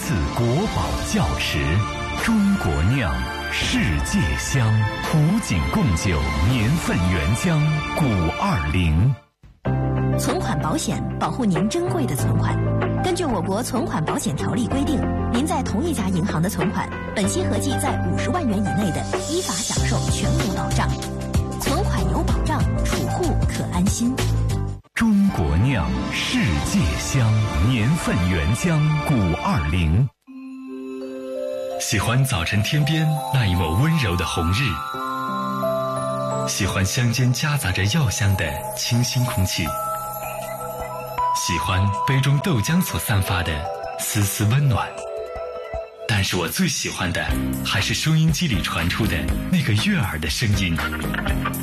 次国宝窖池，中国酿，世界香，古井贡酒，年份原浆520。 存款保险保护您珍贵的存款。根据我国存款保险条例规定，您在同一家银行的存款，本息合计在50万元以内的，依法享受全额保障。存款有保障，储户可安心。 中国酿，世界香，年份原浆520。喜欢早晨天边那一抹温柔的红日，喜欢乡间夹杂着药香的清新空气，喜欢杯中豆浆所散发的丝丝温暖。但是我最喜欢的还是收音机里传出的那个悦耳的声音。